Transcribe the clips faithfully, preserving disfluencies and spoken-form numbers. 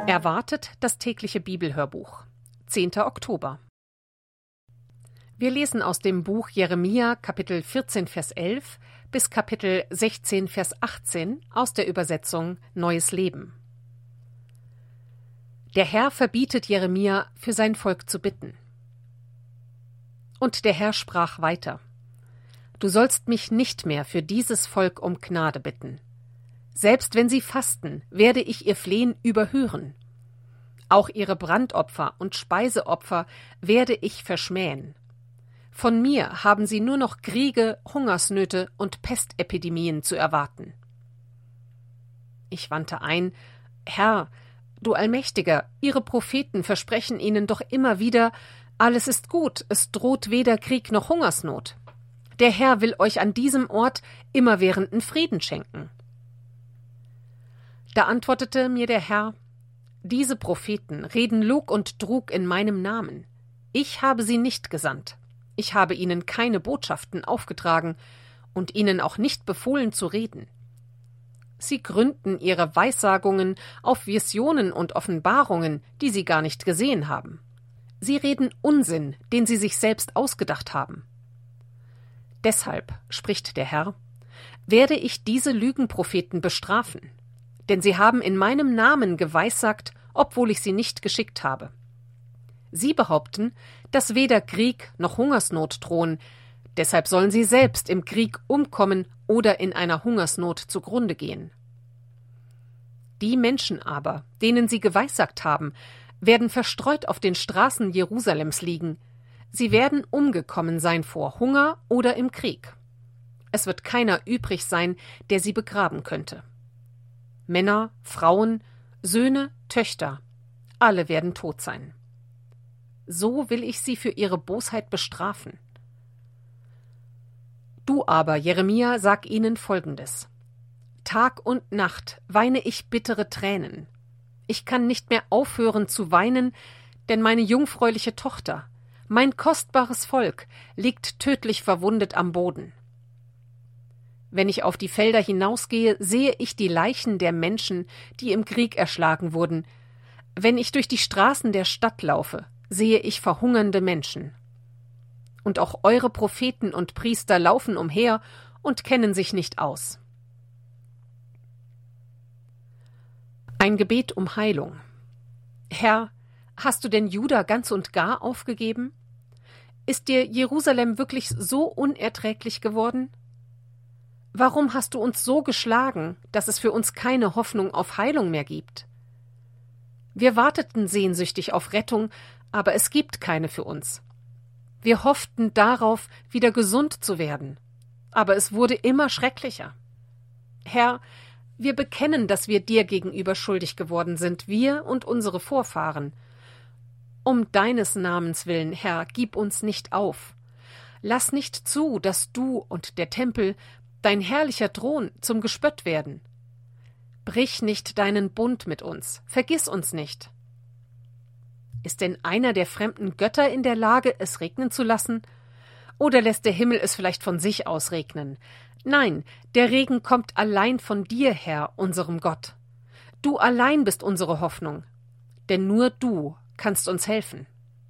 Erwartet das tägliche Bibelhörbuch. zehnter Oktober. Wir lesen aus dem Buch Jeremia, Kapitel vierzehn, Vers elf bis Kapitel sechzehn, Vers achtzehn aus der Übersetzung Neues Leben. Der Herr verbietet Jeremia, für sein Volk zu bitten. Und der Herr sprach weiter: Du sollst mich nicht mehr für dieses Volk um Gnade bitten. Selbst wenn sie fasten, werde ich ihr Flehen überhören. Auch ihre Brandopfer und Speiseopfer werde ich verschmähen. Von mir haben sie nur noch Kriege, Hungersnöte und Pestepidemien zu erwarten. Ich wandte ein: Herr, du Allmächtiger, Ihre Propheten versprechen ihnen doch immer wieder, alles ist gut, es droht weder Krieg noch Hungersnot. Der Herr will euch an diesem Ort immerwährenden Frieden schenken. Da antwortete mir der Herr: Diese Propheten reden Lug und Trug in meinem Namen. Ich habe sie nicht gesandt. Ich habe ihnen keine Botschaften aufgetragen und ihnen auch nicht befohlen zu reden. Sie gründen ihre Weissagungen auf Visionen und Offenbarungen, die sie gar nicht gesehen haben. Sie reden Unsinn, den sie sich selbst ausgedacht haben. Deshalb, spricht der Herr, werde ich diese Lügenpropheten bestrafen, denn sie haben in meinem Namen geweissagt, obwohl ich sie nicht geschickt habe. Sie behaupten, dass weder Krieg noch Hungersnot drohen, deshalb sollen sie selbst im Krieg umkommen oder in einer Hungersnot zugrunde gehen. Die Menschen aber, denen sie geweissagt haben, werden verstreut auf den Straßen Jerusalems liegen. Sie werden umgekommen sein vor Hunger oder im Krieg. Es wird keiner übrig sein, der sie begraben könnte. Männer, Frauen, Söhne, Töchter, alle werden tot sein. So will ich sie für ihre Bosheit bestrafen. Du aber, Jeremia, sag ihnen Folgendes: Tag und Nacht weine ich bittere Tränen. Ich kann nicht mehr aufhören zu weinen, denn meine jungfräuliche Tochter, mein kostbares Volk, liegt tödlich verwundet am Boden. Wenn ich auf die Felder hinausgehe, sehe ich die Leichen der Menschen, die im Krieg erschlagen wurden. Wenn ich durch die Straßen der Stadt laufe, sehe ich verhungernde Menschen. Und auch eure Propheten und Priester laufen umher und kennen sich nicht aus. Ein Gebet um Heilung. Herr, hast du denn Juda ganz und gar aufgegeben? Ist dir Jerusalem wirklich so unerträglich geworden? Warum hast du uns so geschlagen, dass es für uns keine Hoffnung auf Heilung mehr gibt? Wir warteten sehnsüchtig auf Rettung, aber es gibt keine für uns. Wir hofften darauf, wieder gesund zu werden, aber es wurde immer schrecklicher. Herr, wir bekennen, dass wir dir gegenüber schuldig geworden sind, wir und unsere Vorfahren. Um deines Namens willen, Herr, gib uns nicht auf. Lass nicht zu, dass du und der Tempel, dein herrlicher Thron, zum Gespött werden. Brich nicht deinen Bund mit uns, vergiss uns nicht. Ist denn einer der fremden Götter in der Lage, es regnen zu lassen? Oder lässt der Himmel es vielleicht von sich aus regnen? Nein, der Regen kommt allein von dir, Herr, unserem Gott. Du allein bist unsere Hoffnung, denn nur du kannst uns helfen.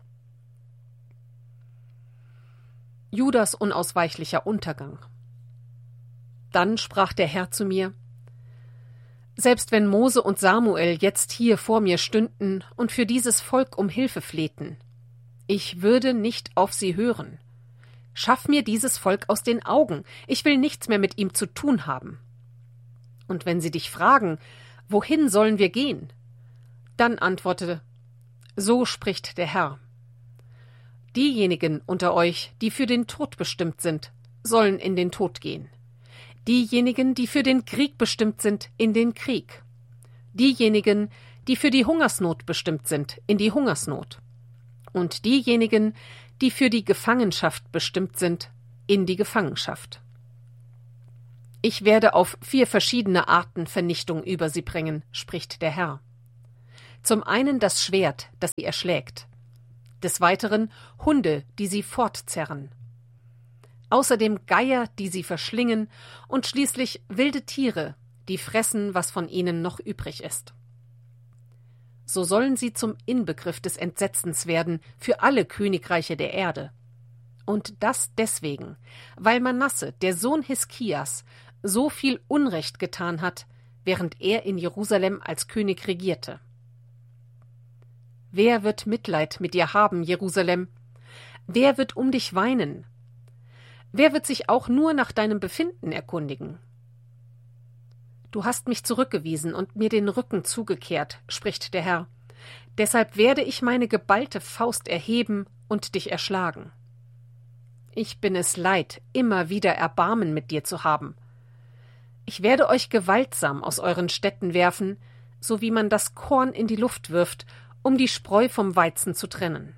Judas unausweichlicher Untergang. Dann sprach der Herr zu mir: Selbst wenn Mose und Samuel jetzt hier vor mir stünden und für dieses Volk um Hilfe flehten, ich würde nicht auf sie hören. Schaff mir dieses Volk aus den Augen, ich will nichts mehr mit ihm zu tun haben. Und wenn sie dich fragen, wohin sollen wir gehen? Dann antworte: So spricht der Herr. Diejenigen unter euch, die für den Tod bestimmt sind, sollen in den Tod gehen. Diejenigen, die für den Krieg bestimmt sind, in den Krieg. Diejenigen, die für die Hungersnot bestimmt sind, in die Hungersnot. Und diejenigen, die für die Gefangenschaft bestimmt sind, in die Gefangenschaft. Ich werde auf vier verschiedene Arten Vernichtung über sie bringen, spricht der Herr. Zum einen das Schwert, das sie erschlägt. Des Weiteren Hunde, die sie fortzerren. Außerdem Geier, die sie verschlingen, und schließlich wilde Tiere, die fressen, was von ihnen noch übrig ist. so sollen sie zum Inbegriff des Entsetzens werden für alle Königreiche der Erde. Und das deswegen, weil Manasse, der Sohn Hiskias, so viel Unrecht getan hat, während er in Jerusalem als König regierte. Wer wird Mitleid mit dir haben, Jerusalem? Wer wird um dich weinen? Wer wird sich auch nur nach deinem Befinden erkundigen? Du hast mich zurückgewiesen und mir den Rücken zugekehrt, spricht der Herr. Deshalb werde ich meine geballte Faust erheben und dich erschlagen. Ich bin es leid, immer wieder Erbarmen mit dir zu haben. Ich werde euch gewaltsam aus euren Städten werfen, so wie man das Korn in die Luft wirft, um die Spreu vom Weizen zu trennen.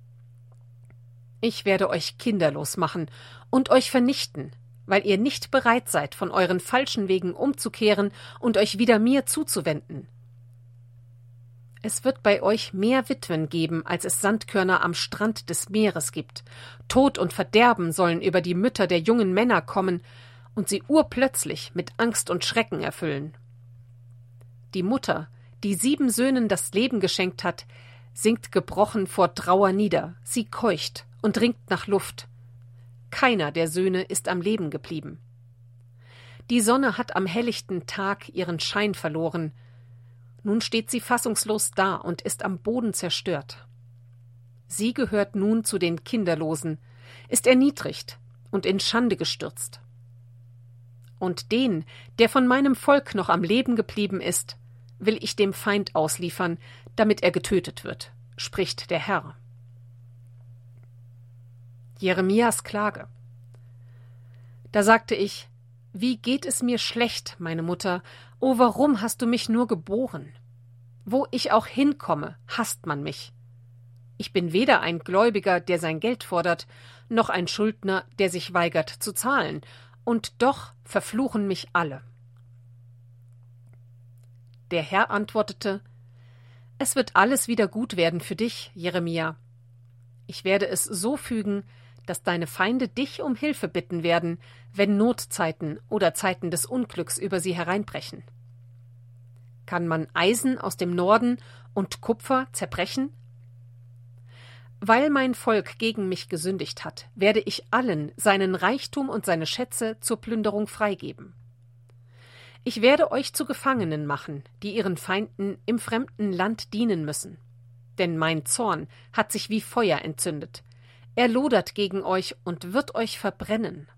Ich werde euch kinderlos machen und euch vernichten, weil ihr nicht bereit seid, von euren falschen Wegen umzukehren und euch wieder mir zuzuwenden. Es wird bei euch mehr Witwen geben, als es Sandkörner am Strand des Meeres gibt. Tod und Verderben sollen über die Mütter der jungen Männer kommen und sie urplötzlich mit Angst und Schrecken erfüllen. Die Mutter, die sieben Söhnen das Leben geschenkt hat, sinkt gebrochen vor Trauer nieder, sie keucht und ringt nach Luft. Keiner der Söhne ist am Leben geblieben. Die Sonne hat am helllichten Tag ihren Schein verloren. Nun steht sie fassungslos da und ist am Boden zerstört. Sie gehört nun zu den Kinderlosen, ist erniedrigt und in Schande gestürzt. Und den, der von meinem Volk noch am Leben geblieben ist, will ich dem Feind ausliefern, damit er getötet wird, spricht der Herr. Jeremias Klage. Da sagte ich: Wie geht es mir schlecht, meine Mutter, o warum hast du mich nur geboren? Wo ich auch hinkomme, hasst man mich. Ich bin weder ein Gläubiger, der sein Geld fordert, noch ein Schuldner, der sich weigert zu zahlen, und doch verfluchen mich alle. Der Herr antwortete: Es wird alles wieder gut werden für dich, Jeremia. Ich werde es so fügen, dass deine Feinde dich um Hilfe bitten werden, wenn Notzeiten oder Zeiten des Unglücks über sie hereinbrechen. Kann man Eisen aus dem Norden und Kupfer zerbrechen? Weil mein Volk gegen mich gesündigt hat, werde ich allen seinen Reichtum und seine Schätze zur Plünderung freigeben. Ich werde euch zu Gefangenen machen, die ihren Feinden im fremden Land dienen müssen. Denn mein Zorn hat sich wie Feuer entzündet. Er lodert gegen euch und wird euch verbrennen.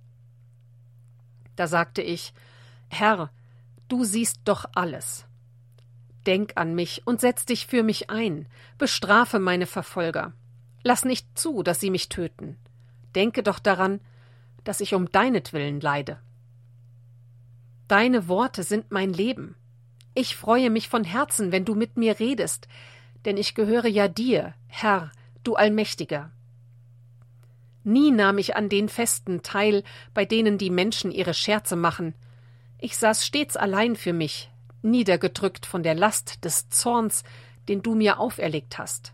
Da sagte ich: Herr, du siehst doch alles. Denk an mich und setz dich für mich ein, bestrafe meine Verfolger. Lass nicht zu, dass sie mich töten. Denke doch daran, dass ich um deinetwillen leide. Deine Worte sind mein Leben. Ich freue mich von Herzen, wenn du mit mir redest, denn ich gehöre ja dir, Herr, du Allmächtiger. Nie nahm ich an den Festen teil, bei denen die Menschen ihre Scherze machen. Ich saß stets allein für mich, niedergedrückt von der Last des Zorns, den du mir auferlegt hast.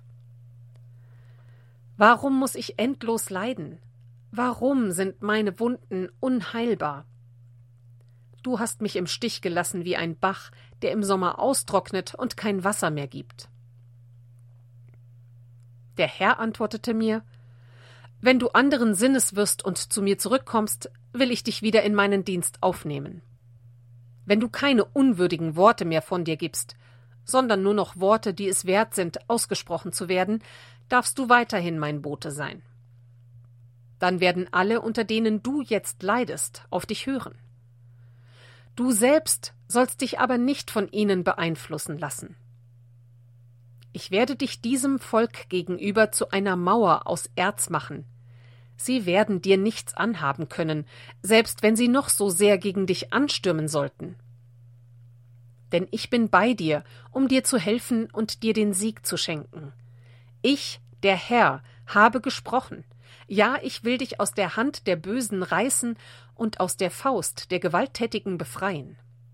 Warum muss ich endlos leiden? Warum sind meine Wunden unheilbar? Du hast mich im Stich gelassen wie ein Bach, der im Sommer austrocknet und kein Wasser mehr gibt. Der Herr antwortete mir: Wenn du anderen Sinnes wirst und zu mir zurückkommst, will ich dich wieder in meinen Dienst aufnehmen. Wenn du keine unwürdigen Worte mehr von dir gibst, sondern nur noch Worte, die es wert sind, ausgesprochen zu werden, darfst du weiterhin mein Bote sein. Dann werden alle, unter denen du jetzt leidest, auf dich hören. Du selbst sollst dich aber nicht von ihnen beeinflussen lassen. Ich werde dich diesem Volk gegenüber zu einer Mauer aus Erz machen. Sie werden dir nichts anhaben können, selbst wenn sie noch so sehr gegen dich anstürmen sollten. Denn ich bin bei dir, um dir zu helfen und dir den Sieg zu schenken. Ich, der Herr, habe gesprochen. Ja, ich will dich aus der Hand der Bösen reißen und aus der Faust der Gewalttätigen befreien.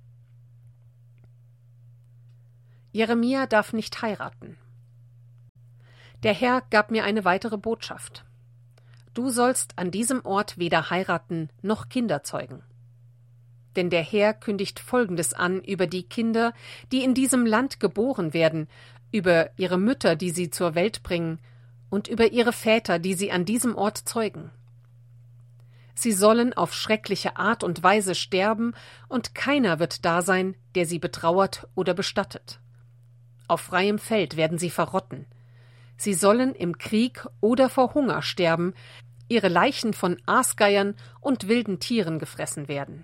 Jeremia darf nicht heiraten. Der Herr gab mir eine weitere Botschaft. Du sollst an diesem Ort weder heiraten noch Kinder zeugen. Denn der Herr kündigt Folgendes an über die Kinder, die in diesem Land geboren werden, über ihre Mütter, die sie zur Welt bringen, und über ihre Väter, die sie an diesem Ort zeugen. Sie sollen auf schreckliche Art und Weise sterben, und keiner wird da sein, der sie betrauert oder bestattet. Auf freiem Feld werden sie verrotten. Sie sollen im Krieg oder vor Hunger sterben, ihre Leichen von Aasgeiern und wilden Tieren gefressen werden.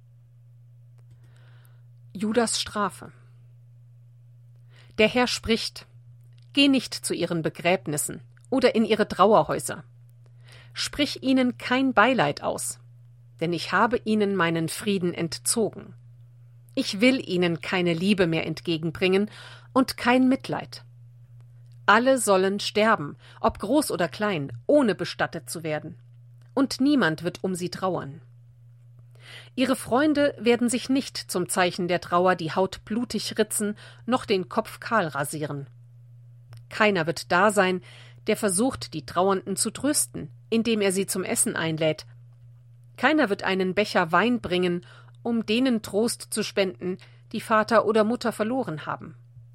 Judas Strafe. Der Herr spricht: Geh nicht zu ihren Begräbnissen oder in ihre Trauerhäuser. Sprich ihnen kein Beileid aus, denn ich habe ihnen meinen Frieden entzogen. Ich will ihnen keine Liebe mehr entgegenbringen und kein Mitleid. Alle sollen sterben, ob groß oder klein, ohne bestattet zu werden. Und niemand wird um sie trauern. Ihre Freunde werden sich nicht zum Zeichen der Trauer die Haut blutig ritzen, noch den Kopf kahl rasieren. Keiner wird da sein, der versucht, die Trauernden zu trösten, indem er sie zum Essen einlädt. Keiner wird einen Becher Wein bringen, um denen Trost zu spenden, die Vater oder Mutter verloren haben.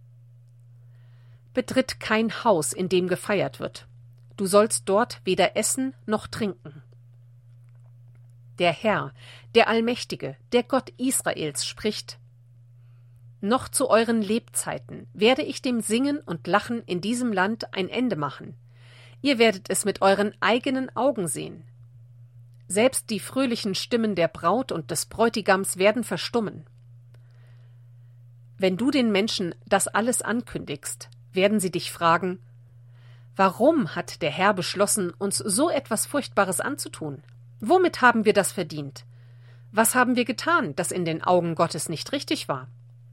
Betritt kein Haus, in dem gefeiert wird. Du sollst dort weder essen noch trinken. Der Herr, der Allmächtige, der Gott Israels, spricht: Noch zu euren Lebzeiten werde ich dem Singen und Lachen in diesem Land ein Ende machen. Ihr werdet es mit euren eigenen Augen sehen. Selbst die fröhlichen Stimmen der Braut und des Bräutigams werden verstummen. Wenn du den Menschen das alles ankündigst, werden sie dich fragen: Warum hat der Herr beschlossen, uns so etwas Furchtbares anzutun? Womit haben wir das verdient? Was haben wir getan, das in den Augen Gottes nicht richtig war?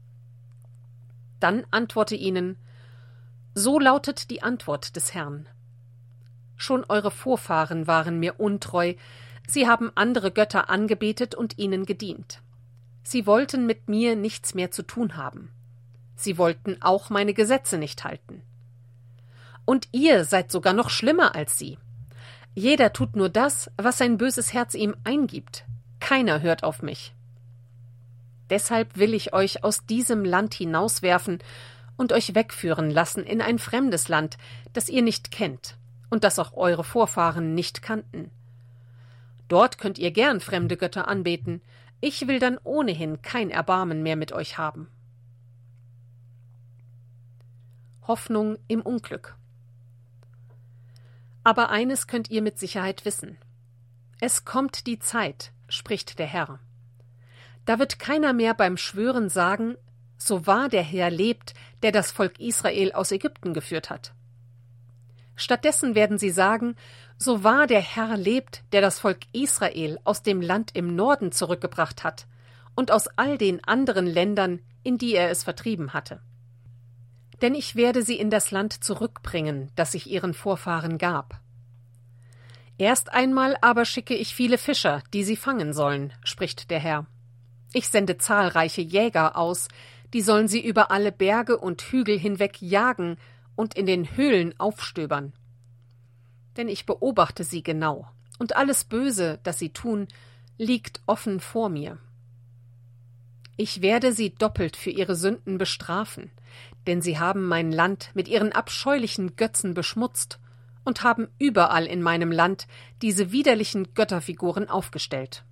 Dann antworte ihnen: So lautet die Antwort des Herrn. Schon eure Vorfahren waren mir untreu, sie haben andere Götter angebetet und ihnen gedient. Sie wollten mit mir nichts mehr zu tun haben. Sie wollten auch meine Gesetze nicht halten. Und ihr seid sogar noch schlimmer als sie. Jeder tut nur das, was sein böses Herz ihm eingibt. Keiner hört auf mich. Deshalb will ich euch aus diesem Land hinauswerfen und euch wegführen lassen in ein fremdes Land, das ihr nicht kennt und das auch eure Vorfahren nicht kannten. Dort könnt ihr gern fremde Götter anbeten. Ich will dann ohnehin kein Erbarmen mehr mit euch haben. Hoffnung im Unglück. Aber eines könnt ihr mit Sicherheit wissen: Es kommt die Zeit, spricht der Herr. Da wird keiner mehr beim Schwören sagen: So wahr der Herr lebt, der das Volk Israel aus Ägypten geführt hat. Stattdessen werden sie sagen: So wahr der Herr lebt, der das Volk Israel aus dem Land im Norden zurückgebracht hat und aus all den anderen Ländern, in die er es vertrieben hatte. Denn ich werde sie in das Land zurückbringen, das ich ihren Vorfahren gab. Erst einmal aber schicke ich viele Fischer, die sie fangen sollen, spricht der Herr. Ich sende zahlreiche Jäger aus, die sollen sie über alle Berge und Hügel hinweg jagen und in den Höhlen aufstöbern. Denn ich beobachte sie genau, und alles Böse, das sie tun, liegt offen vor mir. Ich werde sie doppelt für ihre Sünden bestrafen, denn sie haben mein Land mit ihren abscheulichen Götzen beschmutzt und haben überall in meinem Land diese widerlichen Götterfiguren aufgestellt.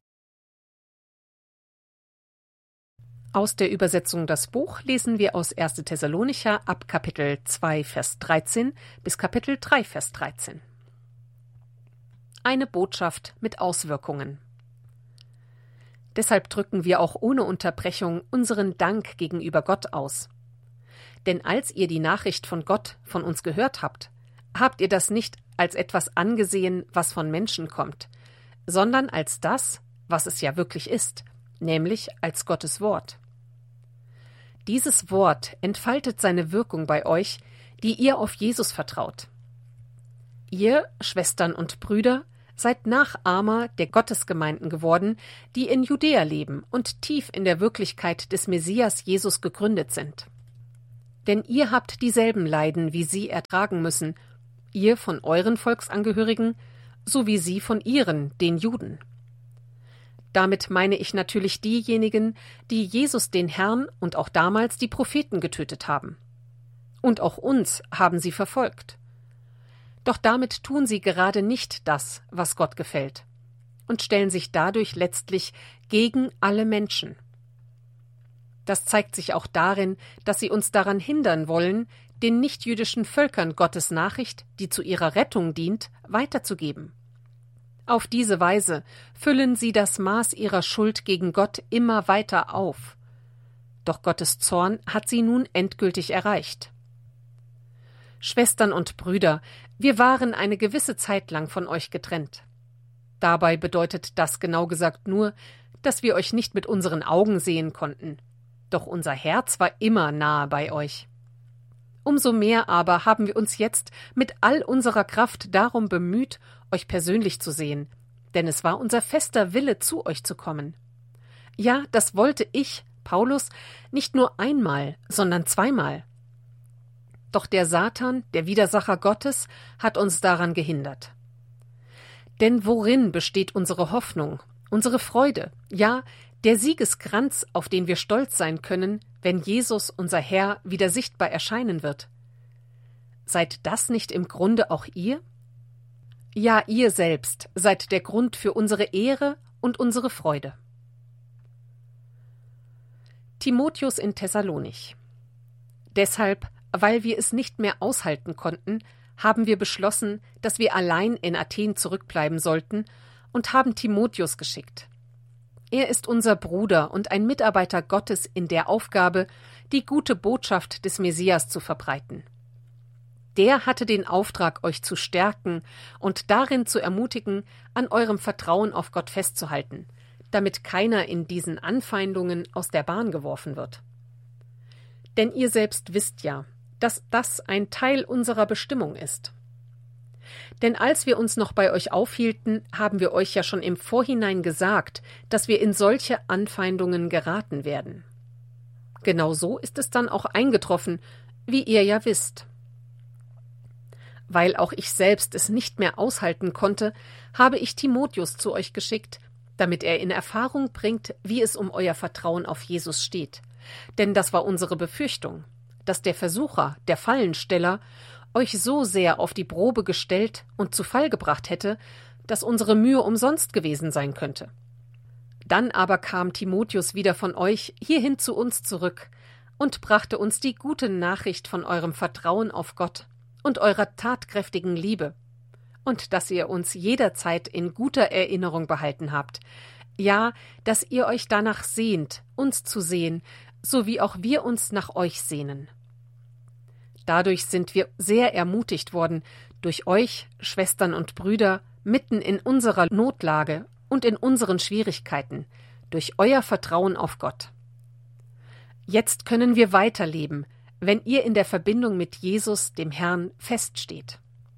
Aus der Übersetzung Das Buch lesen wir aus erster Thessalonicher ab Kapitel zwei, Vers dreizehn bis Kapitel drei, Vers dreizehn. Eine Botschaft mit Auswirkungen. Deshalb drücken wir auch ohne Unterbrechung unseren Dank gegenüber Gott aus. Denn als ihr die Nachricht von Gott von uns gehört habt, habt ihr das nicht als etwas angesehen, was von Menschen kommt, sondern als das, was es ja wirklich ist, nämlich als Gottes Wort. Dieses Wort entfaltet seine Wirkung bei euch, die ihr auf Jesus vertraut. Ihr, Schwestern und Brüder, seid Nachahmer der Gottesgemeinden geworden, die in Judäa leben und tief in der Wirklichkeit des Messias Jesus gegründet sind. Denn ihr habt dieselben Leiden, wie sie ertragen müssen, ihr von euren Volksangehörigen, so wie sie von ihren, den Juden. Damit meine ich natürlich diejenigen, die Jesus den Herrn und auch damals die Propheten getötet haben. Und auch uns haben sie verfolgt. Doch damit tun sie gerade nicht das, was Gott gefällt, und stellen sich dadurch letztlich gegen alle Menschen. Das zeigt sich auch darin, dass sie uns daran hindern wollen, den nichtjüdischen Völkern Gottes Nachricht, die zu ihrer Rettung dient, weiterzugeben. Auf diese Weise füllen sie das Maß ihrer Schuld gegen Gott immer weiter auf. Doch Gottes Zorn hat sie nun endgültig erreicht. Schwestern und Brüder, wir waren eine gewisse Zeit lang von euch getrennt. Dabei bedeutet das genau gesagt nur, dass wir euch nicht mit unseren Augen sehen konnten. Doch unser Herz war immer nahe bei euch. Umso mehr aber haben wir uns jetzt mit all unserer Kraft darum bemüht, euch persönlich zu sehen, denn es war unser fester Wille, zu euch zu kommen. Ja, das wollte ich, Paulus, nicht nur einmal, sondern zweimal. Doch der Satan, der Widersacher Gottes, hat uns daran gehindert. Denn worin besteht unsere Hoffnung, unsere Freude, ja, der Siegeskranz, auf den wir stolz sein können, wenn Jesus, unser Herr, wieder sichtbar erscheinen wird? Seid das nicht im Grunde auch ihr? Ja, ihr selbst seid der Grund für unsere Ehre und unsere Freude. Timotheus in Thessalonich. Deshalb, weil wir es nicht mehr aushalten konnten, haben wir beschlossen, dass wir allein in Athen zurückbleiben sollten und haben Timotheus geschickt. Er ist unser Bruder und ein Mitarbeiter Gottes in der Aufgabe, die gute Botschaft des Messias zu verbreiten. Der hatte den Auftrag, euch zu stärken und darin zu ermutigen, an eurem Vertrauen auf Gott festzuhalten, damit keiner in diesen Anfeindungen aus der Bahn geworfen wird. Denn ihr selbst wisst ja, dass das ein Teil unserer Bestimmung ist. Denn als wir uns noch bei euch aufhielten, haben wir euch ja schon im Vorhinein gesagt, dass wir in solche Anfeindungen geraten werden. Genau so ist es dann auch eingetroffen, wie ihr ja wisst. Weil auch ich selbst es nicht mehr aushalten konnte, habe ich Timotheus zu euch geschickt, damit er in Erfahrung bringt, wie es um euer Vertrauen auf Jesus steht. Denn das war unsere Befürchtung, dass der Versucher, der Fallensteller, euch so sehr auf die Probe gestellt und zu Fall gebracht hätte, dass unsere Mühe umsonst gewesen sein könnte. Dann aber kam Timotheus wieder von euch hierhin zu uns zurück und brachte uns die gute Nachricht von eurem Vertrauen auf Gott und eurer tatkräftigen Liebe und dass ihr uns jederzeit in guter Erinnerung behalten habt, ja, dass ihr euch danach sehnt, uns zu sehen, so wie auch wir uns nach euch sehnen. Dadurch sind wir sehr ermutigt worden, durch euch, Schwestern und Brüder, mitten in unserer Notlage und in unseren Schwierigkeiten, durch euer Vertrauen auf Gott. Jetzt können wir weiterleben, wenn ihr in der Verbindung mit Jesus, dem Herrn, feststeht.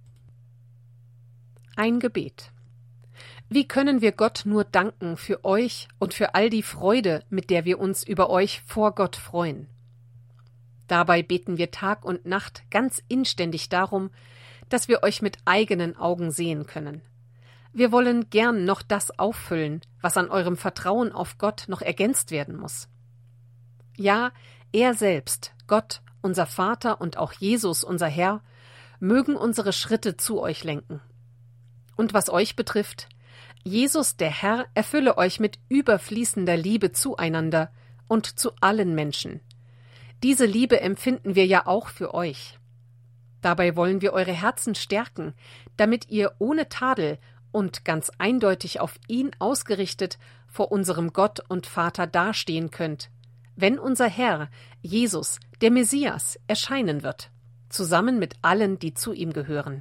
Ein Gebet. Wie können wir Gott nur danken für euch und für all die Freude, mit der wir uns über euch vor Gott freuen? Dabei beten wir Tag und Nacht ganz inständig darum, dass wir euch mit eigenen Augen sehen können. Wir wollen gern noch das auffüllen, was an eurem Vertrauen auf Gott noch ergänzt werden muss. Ja, er selbst, Gott, unser Vater und auch Jesus, unser Herr, mögen unsere Schritte zu euch lenken. Und was euch betrifft, Jesus, der Herr, erfülle euch mit überfließender Liebe zueinander und zu allen Menschen. Diese Liebe empfinden wir ja auch für euch. Dabei wollen wir eure Herzen stärken, damit ihr ohne Tadel und ganz eindeutig auf ihn ausgerichtet vor unserem Gott und Vater dastehen könnt, wenn unser Herr, Jesus, der Messias, erscheinen wird, zusammen mit allen, die zu ihm gehören.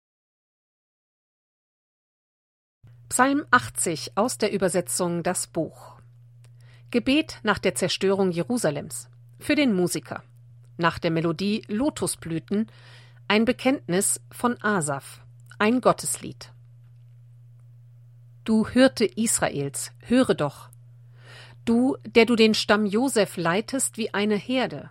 Psalm achtzig aus der Übersetzung Das Buch. Gebet nach der Zerstörung Jerusalems. Für den Musiker. Nach der Melodie Lotusblüten, ein Bekenntnis von Asaf, ein Gotteslied. Du Hirte Israels, höre doch. Du, der du den Stamm Josef leitest wie eine Herde.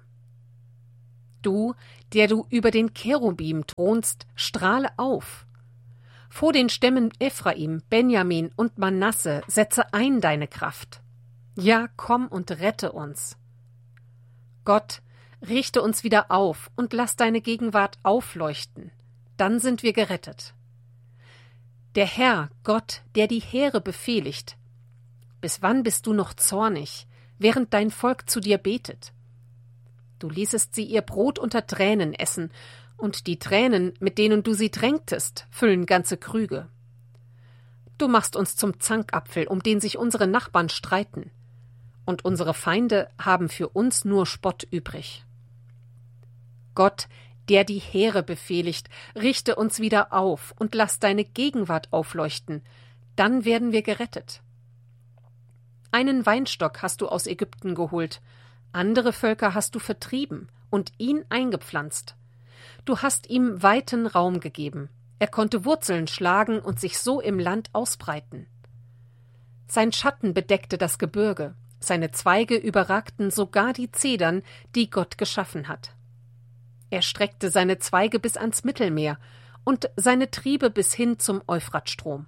Du, der du über den Cherubim thronst, strahle auf. Vor den Stämmen Ephraim, Benjamin und Manasse setze ein deine Kraft. Ja, komm und rette uns. Gott, richte uns wieder auf und lass deine Gegenwart aufleuchten. Dann sind wir gerettet. Der Herr, Gott, der die Heere befehligt. Bis wann bist du noch zornig, während dein Volk zu dir betet? Du ließest sie ihr Brot unter Tränen essen, und die Tränen, mit denen du sie tränktest, füllen ganze Krüge. Du machst uns zum Zankapfel, um den sich unsere Nachbarn streiten, und unsere Feinde haben für uns nur Spott übrig. Gott, der die Heere befehligt, richte uns wieder auf und lass deine Gegenwart aufleuchten, dann werden wir gerettet. Einen Weinstock hast du aus Ägypten geholt, andere Völker hast du vertrieben und ihn eingepflanzt. Du hast ihm weiten Raum gegeben, er konnte Wurzeln schlagen und sich so im Land ausbreiten. Sein Schatten bedeckte das Gebirge, seine Zweige überragten sogar die Zedern, die Gott geschaffen hat. Er streckte seine Zweige bis ans Mittelmeer und seine Triebe bis hin zum Euphratstrom.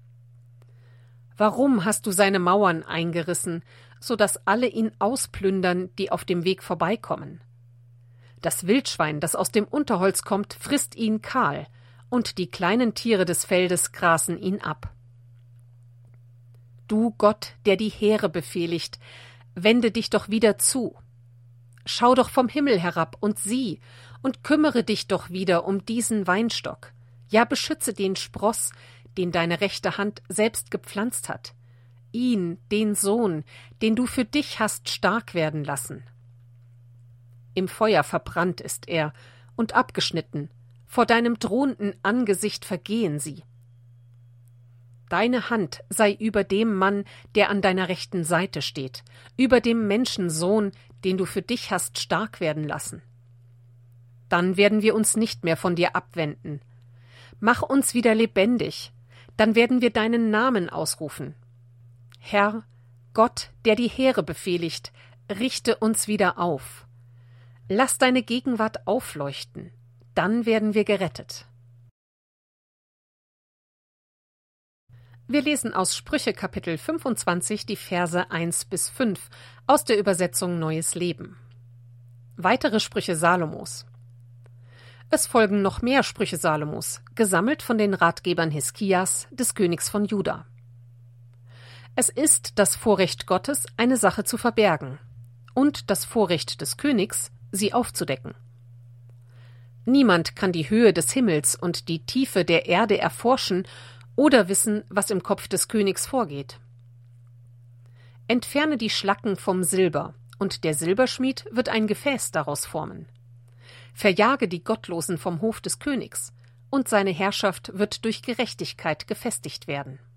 Warum hast du seine Mauern eingerissen, so dass alle ihn ausplündern, die auf dem Weg vorbeikommen? Das Wildschwein, das aus dem Unterholz kommt, frisst ihn kahl, und die kleinen Tiere des Feldes grasen ihn ab. Du Gott, der die Heere befehligt, wende dich doch wieder zu. Schau doch vom Himmel herab und sieh, und kümmere dich doch wieder um diesen Weinstock. Ja, beschütze den Spross, den deine rechte Hand selbst gepflanzt hat. Ihn, den Sohn, den du für dich hast stark werden lassen. Im Feuer verbrannt ist er und abgeschnitten, vor deinem drohenden Angesicht vergehen sie. Deine Hand sei über dem Mann, der an deiner rechten Seite steht, über dem Menschensohn, den du für dich hast stark werden lassen. Dann werden wir uns nicht mehr von dir abwenden. Mach uns wieder lebendig, dann werden wir deinen Namen ausrufen. Herr, Gott, der die Heere befehligt, richte uns wieder auf. Lass deine Gegenwart aufleuchten, dann werden wir gerettet. Wir lesen aus Sprüche Kapitel fünfundzwanzig die Verse eins bis fünf aus der Übersetzung Neues Leben. Weitere Sprüche Salomos. Es folgen noch mehr Sprüche Salomos, gesammelt von den Ratgebern Hiskias, des Königs von Juda. Es ist das Vorrecht Gottes, eine Sache zu verbergen, und das Vorrecht des Königs, sie aufzudecken. Niemand kann die Höhe des Himmels und die Tiefe der Erde erforschen oder wissen, was im Kopf des Königs vorgeht. Entferne die Schlacken vom Silber, und der Silberschmied wird ein Gefäß daraus formen. Verjage die Gottlosen vom Hof des Königs, und seine Herrschaft wird durch Gerechtigkeit gefestigt werden.